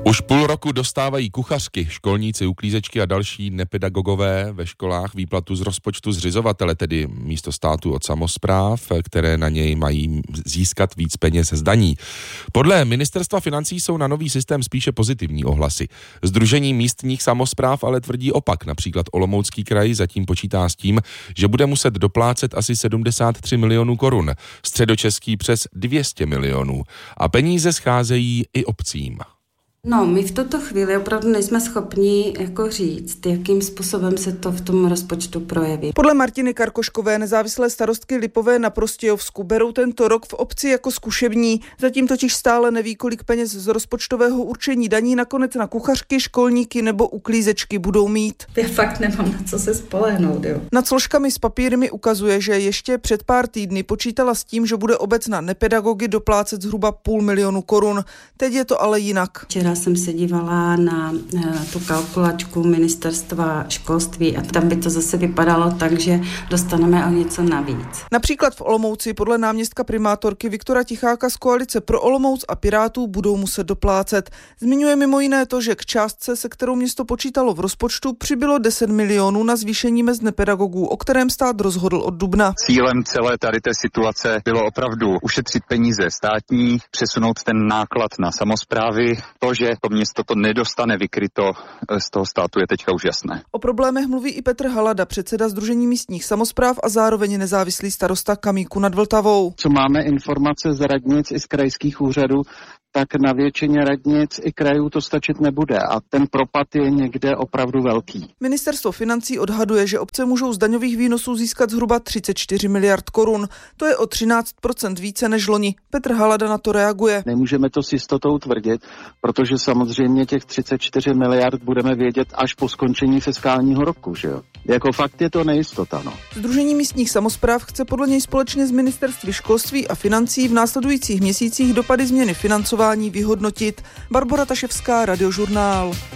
Už půl roku dostávají kuchařky, školníci, uklízečky a další nepedagogové ve školách výplatu z rozpočtu zřizovatele, tedy místo státu od samospráv, které na něj mají získat víc peněz z daní. Podle ministerstva financí jsou na nový systém spíše pozitivní ohlasy. Sdružení místních samospráv ale tvrdí opak. Například Olomoucký kraj zatím počítá s tím, že bude muset doplácet asi 73 milionů korun, Středočeský přes 200 milionů. A peníze scházejí i obcím. No, my v tuto chvíli opravdu nejsme schopni říct, jakým způsobem se to v tom rozpočtu projeví. Podle Martiny Karkoškové, nezávislé starostky Lipové na Prostějovsku, berou tento rok v obci jako zkušební. Zatím totiž stále neví, kolik peněz z rozpočtového určení daní nakonec na kuchařky, školníky nebo uklízečky budou mít. Já fakt nemám na co se spolehnout, jo. Nad složkami s papíry ukazuje, že ještě před pár týdny počítala s tím, že bude obec na nepedagogy doplácet zhruba 500 000 korun. Teď je to ale jinak. Včera jsem se dívala na tu kalkulačku ministerstva školství a tam by to zase vypadalo tak, že dostaneme o něco navíc. Například v Olomouci podle náměstka primátorky Viktora Ticháka z koalice Pro Olomouc a Pirátů budou muset doplácet. Zmiňuje mimo jiné to, že k částce, se kterou město počítalo v rozpočtu, přibylo 10 milionů na zvýšení mezd nepedagogů, o kterém stát rozhodl od dubna. Cílem celé tady té situace bylo opravdu ušetřit peníze státní, přesunout ten náklad na samosprávy. To, že to město to nedostane vykryto z toho státu, je teďka už jasné. O problémech mluví i Petr Halada, předseda Sdružení místních samospráv a zároveň nezávislý starosta Kamíku nad Vltavou. Co máme informace z radnic i z krajských úřadů, tak na většině radnic i krajů to stačit nebude a ten propad je někde opravdu velký. Ministerstvo financí odhaduje, že obce můžou z daňových výnosů získat zhruba 34 miliard korun. To je o 13% více než loni. Petr Halada na to reaguje. Nemůžeme to s jistotou tvrdit, protože samozřejmě těch 34 miliard budeme vědět až po skončení fiskálního roku, že jo? Jako fakt je to nejistota, no. Sdružení místních samospráv chce podle něj společně s ministerstvy školství a financí v následujících měsících dopady změny financování vyhodnotit. Barbora Taševská, Radiožurnál.